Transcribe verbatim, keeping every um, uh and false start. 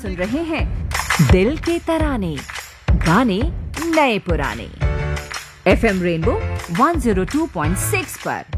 सुन रहे हैं दिल के तराने, गाने नए पुराने। FM rainbow one zero two point six पर।